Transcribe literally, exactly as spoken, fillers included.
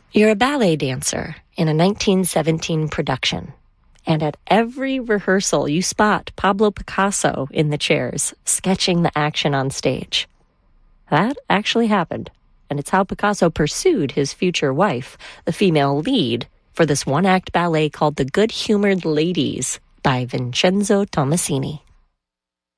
You're a ballet dancer in a nineteen seventeen production, and at every rehearsal you spot Pablo Picasso in the chairs, sketching the action on stage. That actually happened, and it's how Picasso pursued his future wife, the female lead, for this one-act ballet called The Good-Humored Ladies by Vincenzo Tommasini.